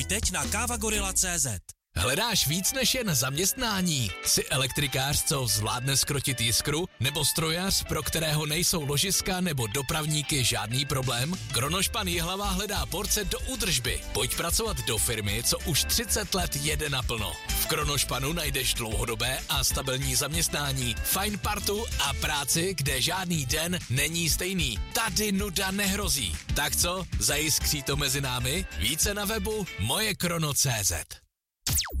Teď na kavagorilla.cz. Hledáš víc než jen zaměstnání? Jsi elektrikář, co zvládne zkrotit jiskru? Nebo strojař, pro kterého nejsou ložiska nebo dopravníky žádný problém? Kronošpan Jihlava hledá porce do údržby. Pojď pracovat do firmy, co už 30 let jede naplno. V Kronošpanu najdeš dlouhodobé a stabilní zaměstnání, fajn partu a práci, kde žádný den není stejný. Tady nuda nehrozí. Tak co, zajiskří to mezi námi? Více na webu mojekrono.cz.